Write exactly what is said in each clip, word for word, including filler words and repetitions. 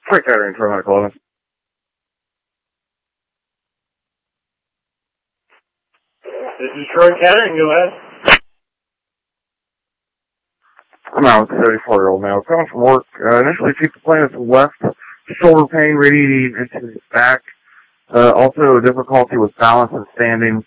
Quick catering for medical eleven. This is Troy Kettering, go ahead. I'm out with a thirty-four-year-old male coming from work. Uh, initially, chief complained of left shoulder pain radiating into his back. Uh, also, difficulty with balance and standing.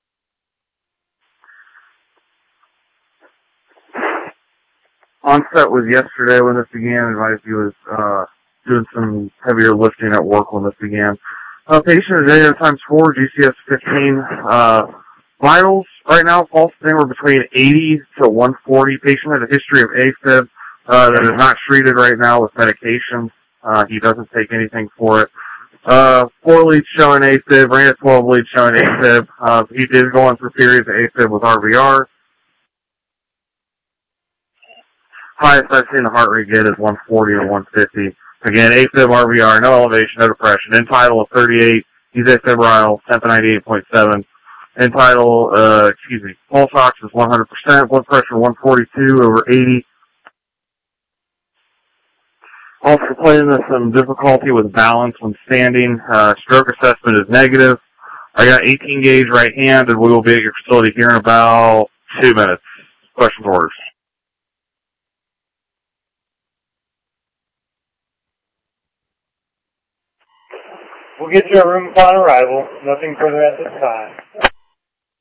Onset was yesterday when this began. Advised he was uh, doing some heavier lifting at work when this began. Uh, patient is eight times four, G C S fifteen. Uh, vitals right now, pulse anywhere between eighty to one forty. Patient has a history of AFib uh, that is not treated right now with medication. Uh, he doesn't take anything for it. Uh, four leads showing AFib, ran a twelve leads showing AFib. Uh, he did go on through periods of AFib with R V R. Highest I've seen the heart rate get is one forty or one fifty. Again, AFib, R V R, no elevation, no depression. Entitle of thirty-eight, he's afebrile, temp ninety-eight point seven. Entitle, uh, excuse me, pulse ox is one hundred percent, blood pressure one forty-two over eighty. Also complaining of some difficulty with balance when standing. Uh, stroke assessment is negative. I got eighteen gauge right hand, and we will be at your facility here in about two minutes. Questions, orders. We'll get you a room upon arrival. Nothing further at this time.